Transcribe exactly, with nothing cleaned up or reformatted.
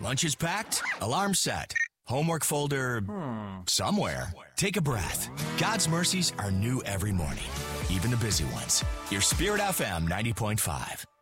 Lunch is packed, alarm set, homework folder somewhere. Take a breath. God's mercies are new every morning, even the busy ones. Your Spirit F M ninety point five.